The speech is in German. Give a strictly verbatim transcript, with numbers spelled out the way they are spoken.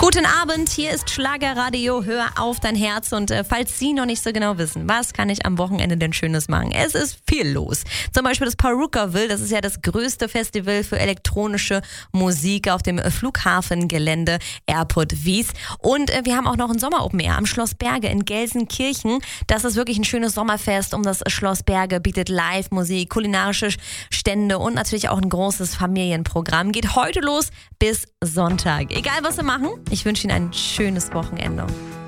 Guten Abend, hier ist Schlagerradio, hör auf dein Herz und äh, falls Sie noch nicht so genau wissen, was kann ich am Wochenende denn Schönes machen? Es ist viel los. Zum Beispiel das Perukaville, das ist ja das größte Festival für elektronische Musik auf dem Flughafengelände Airport Wies und äh, wir haben auch noch ein Sommer-Open Air am Schloss Berge in Gelsenkirchen. Das ist wirklich ein schönes Sommerfest um das Schloss Berge, bietet Live-Musik, kulinarische Stände und natürlich auch ein großes Familienprogramm. Geht heute los bis Sonntag. Egal was wir machen, ich wünsche Ihnen ein schönes Wochenende.